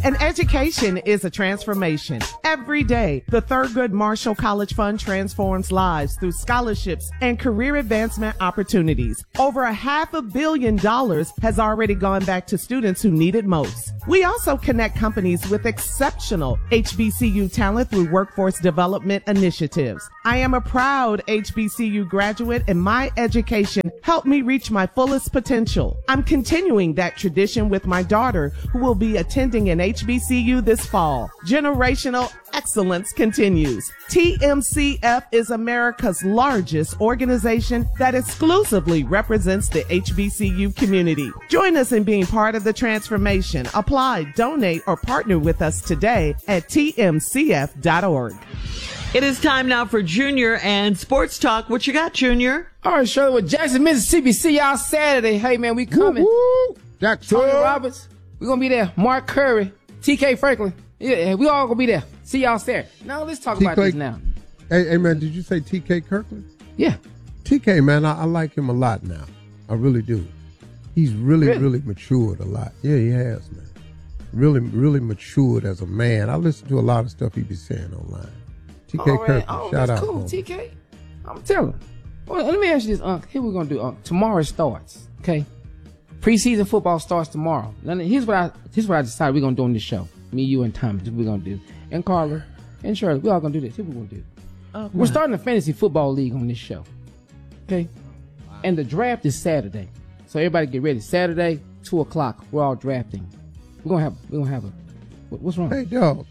An education is a transformation. Every day, the Thurgood Marshall College Fund transforms lives through scholarships and career advancement opportunities. Over $500 million has already gone back to students who need it most. We also connect companies with exceptional HBCU talent through workforce development initiatives. I am a proud HBCU graduate, and my education helped me reach my fullest potential. I'm continuing that tradition with my daughter, who will be attending an HBCU this fall. Generational excellence continues. TMCF is America's largest organization that exclusively represents the HBCU community. Join us in being part of the transformation. Apply, donate, or partner with us today at tmcf.org. It is time now for Junior and Sports Talk. What you got, Junior? All right, Shirley, with Jackson, Mississippi. See y'all Saturday. Hey, man, we coming. Woo-hoo. Jackson. Tony Roberts, we're going to be there. Mark Curry, TK Franklin. Yeah, we all going to be there. See y'all Saturday. Now, let's talk about this now. Hey, man, did you say TK Kirkland? Yeah. TK, man, I like him a lot now. I really do. He's really matured a lot. Yeah, he has, man. Really matured as a man. I listen to a lot of stuff he be saying online. TK Kirkland, shout out. Cool, TK. I'm telling. Well, let me ask you this, Unc. Here we're going to do, Unc. Tomorrow starts, okay? Preseason football starts tomorrow. Now, here's what I decided we're going to do on this show. Me, you, and Thomas. This is what we're going to do. And Carla and Shirley. We're all going to do this. Here's what we're going to do. Okay. We're starting a fantasy football league on this show. Okay? Wow. And the draft is Saturday. So everybody get ready. Saturday, 2:00. We're all drafting. We're going to have a... What's wrong? Hey, dog.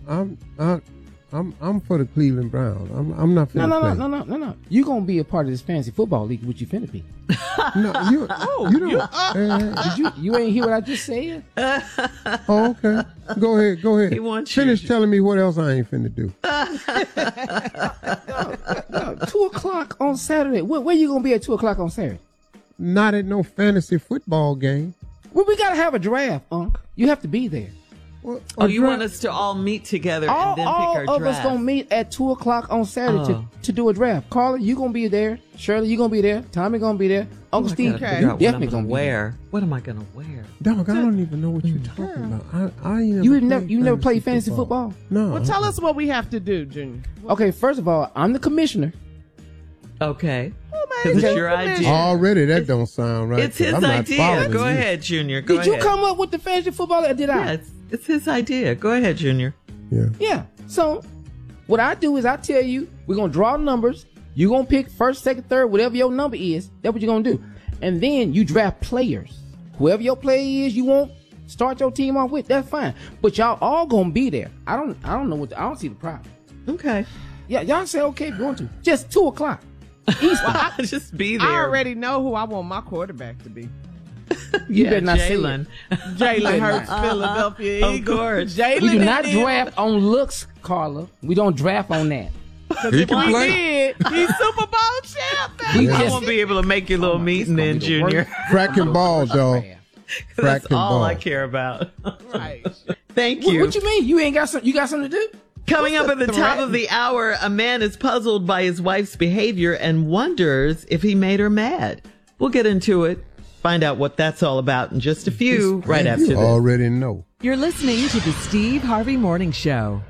I'm for the Cleveland Browns. I'm not finna play. No. You gonna be a part of this fantasy football league, which you finna be. No, you don't. You ain't hear what I just said? Oh, okay. Go ahead. He wants Finish telling me what else I ain't finna do. No, 2:00 on Saturday. Where you gonna be at 2:00 on Saturday? Not at no fantasy football game. Well, we gotta have a draft, Unc. You have to be there. Well, you want us to all meet together and then pick our draft? All of us gonna meet at 2:00 on Saturday to do a draft. Carla, you gonna be there. Shirley, you gonna be there. Tommy gonna be there. Uncle Steve, you definitely gonna wear. What am I gonna wear? Dog, I don't even know what you're talking about. You never played fantasy football? No. Well, tell us what we have to do, Junior. Okay, first of all, I'm the commissioner. Okay. Because it's your idea. Already, that don't sound right. It's his idea. Go ahead, Junior. Go ahead. Did you come up with the fantasy football, or did I? Yeah, it's his idea. Go ahead, Junior. Yeah. So, what I do is I tell you, we're going to draw numbers. You're going to pick first, second, third, whatever your number is. That's what you're going to do. And then you draft players. Whoever your player is you want, start your team off with, that's fine. But y'all all going to be there. I don't know I don't see the problem. Okay. Yeah, y'all say okay if you want to. Just 2:00. Eastern. Just be there. I already know who I want my quarterback to be. You better not say Jalen. Jalen Hurts, Philadelphia Eagles. Of course. Jalen we do not draft on looks, Carla. We don't draft on that. He can play. He's Super Bowl champ. I won't be able to make your little meeting then, Junior. Cracking ball, dog. That's all I care about. Right. Thank you. What you mean? You ain't got you got something to do? Coming up at the top of the hour, a man is puzzled by his wife's behavior and wonders if he made her mad. We'll get into it. Find out what that's all about in just a few right after this. Already know. You're listening to the Steve Harvey Morning Show.